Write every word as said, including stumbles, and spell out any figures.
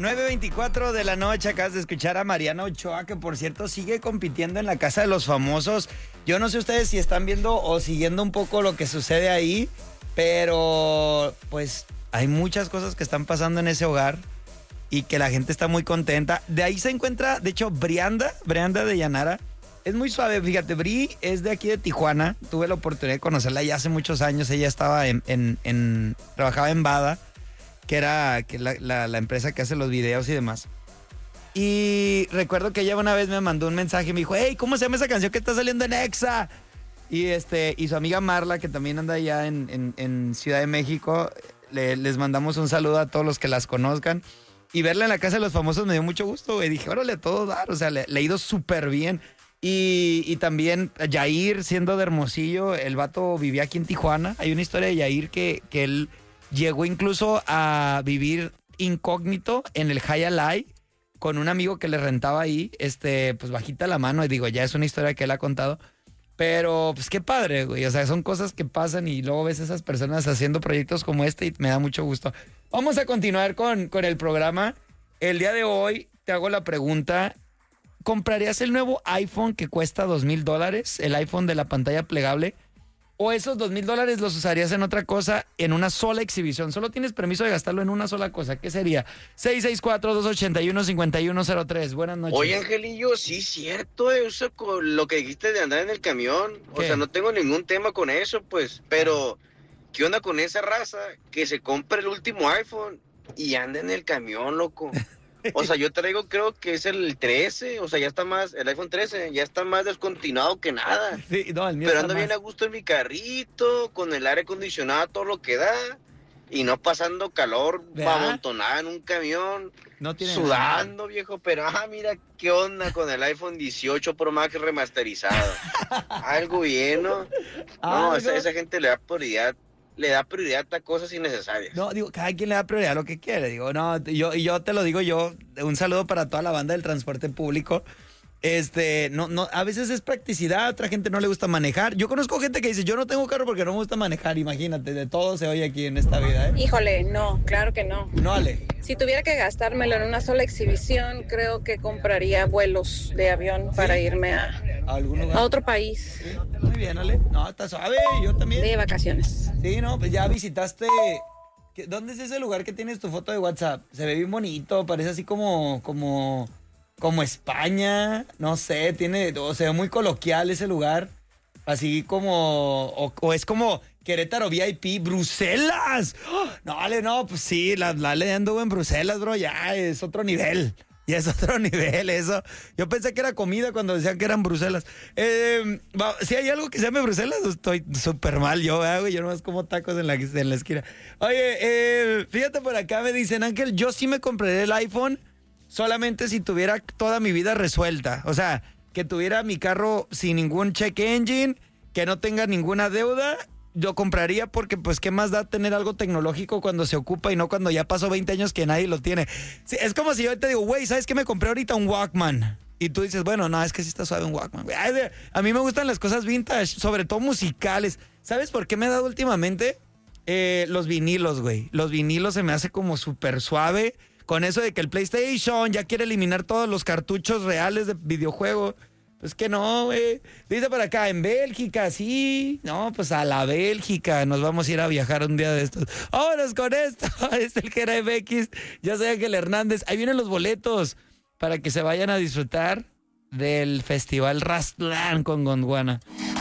nueve veinticuatro de la noche, acabas de escuchar a Mariana Ochoa, que por cierto sigue compitiendo en la Casa de los Famosos. Yo no sé ustedes si están viendo o siguiendo un poco lo que sucede ahí, pero pues hay muchas cosas que están pasando en ese hogar y que la gente está muy contenta. De ahí se encuentra, de hecho, Brianda, Brianda de Llanara. Es muy suave, fíjate, Bri es de aquí de Tijuana. Tuve la oportunidad de conocerla ya hace muchos años. Ella estaba en, en, en trabajaba en Bada, que era que la, la, la empresa que hace los videos y demás. Y recuerdo que ella una vez me mandó un mensaje y me dijo, hey, ¿cómo se llama esa canción que está saliendo en Exa? Y, este, y su amiga Marla, que también anda allá en, en, en Ciudad de México, le, les mandamos un saludo a todos los que las conozcan. Y verla en la Casa de los Famosos me dio mucho gusto, güey. Dije, órale, a todo dar, o sea, le, le ha ido súper bien. Y, y también Yair, siendo de Hermosillo, el vato vivía aquí en Tijuana. Hay una historia de Yair que, que él llegó incluso a vivir incógnito en el High Alive con un amigo que le rentaba ahí, este, pues bajita la mano. Y digo, ya es una historia que él ha contado. Pero pues qué padre, güey. O sea, son cosas que pasan y luego ves a esas personas haciendo proyectos como este y me da mucho gusto. Vamos a continuar con, con el programa. El día de hoy te hago la pregunta. ¿Comprarías el nuevo iPhone que cuesta dos mil dólares? El iPhone de la pantalla plegable. ¿O esos dos mil dólares los usarías en otra cosa, en una sola exhibición? Solo tienes permiso de gastarlo en una sola cosa. ¿Qué sería? seis seis cuatro, dos ocho uno, cinco uno cero tres. Buenas noches. Oye, Angelillo, sí es cierto eso con lo que dijiste de andar en el camión. O ¿Qué? sea, no tengo ningún tema con eso, pues. Pero, ¿qué onda con esa raza que se compra el último iPhone y anda en el camión, loco? O sea, yo traigo, creo que es el trece, o sea, ya está más, el iPhone trece, ya está más descontinuado que nada. Sí, no, el mío Pero está ando más. bien a gusto en mi carrito, con el aire acondicionado, todo lo que da, y no pasando calor, ¿Verdad? amontonada en un camión, No tiene sudando, viejo. Pero, ah, mira qué onda con el iPhone dieciocho Pro Max remasterizado. Algo bien, ¿no? No, Algo. esa, esa gente le da prioridad. Le da prioridad a cosas innecesarias. No, digo, cada quien le da prioridad a lo que quiere. Digo, no, yo, y yo te lo digo yo, un saludo para toda la banda del transporte público. Este, no, no, a veces es practicidad, a otra gente no le gusta manejar. Yo conozco gente que dice, yo no tengo carro porque no me gusta manejar. Imagínate, de todo se oye aquí en esta vida, ¿eh? Híjole, no, claro que no. No, Ale. Si tuviera que gastármelo en una sola exhibición, creo que compraría vuelos de avión para irme a, ¿A algún lugar? a otro país Sí, muy bien, Ale. No, está suave, yo también. de vacaciones. Sí, no, pues ya visitaste. ¿Qué- ¿Dónde es ese lugar que tienes tu foto de WhatsApp? Se ve bien bonito, parece así como, como, como España, no sé, tiene, o sea, muy coloquial ese lugar, así como, o, o es como Querétaro V I P, Bruselas. ¡Oh! No, Ale, no, pues sí, la, la Ale anduvo en Bruselas, bro, ya es otro nivel. Ya es otro nivel eso. Yo pensé que era comida cuando decían que eran Bruselas. Eh, va, si hay algo que se llame Bruselas, estoy súper mal yo, ¿eh, güey? Yo nomás como tacos en la, en la esquina. Oye, eh, fíjate por acá, me dicen, Ángel, yo sí me compraré el iPhone solamente si tuviera toda mi vida resuelta. O sea, que tuviera mi carro sin ningún check engine, que no tenga ninguna deuda. Yo compraría porque, pues, ¿qué más da tener algo tecnológico cuando se ocupa y no cuando ya pasó veinte años que nadie lo tiene? Sí, es como si yo te digo, güey, ¿sabes qué? Me compré ahorita un Walkman. Y tú dices, bueno, no, es que sí está suave un Walkman. Güey, ay, a mí me gustan las cosas vintage, sobre todo musicales. ¿Sabes por qué me ha dado últimamente? Eh, los vinilos, güey. Los vinilos se me hace como súper suave. Con eso de que el PlayStation ya quiere eliminar todos los cartuchos reales de videojuego. Pues que no, güey. Dice por acá, en Bélgica, sí. No, pues a la Bélgica. Nos vamos a ir a viajar un día de estos. Vámonos con esto. Es el que era M X. Ya sé Ángel Hernández. Ahí vienen los boletos para que se vayan a disfrutar del Festival Rastlan con Gondwana.